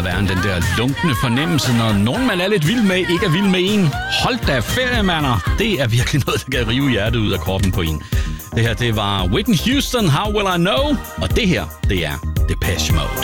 meget værre end den der lunkne fornemmelse, når nogen, man er lidt vild med, ikke er vild med en. Hold da ferie, mander. Det er virkelig noget, der kan rive hjertet ud af kroppen på en. Det her, det var Whitney Houston, How Will I Know? Og det her, det er Depeche Mode.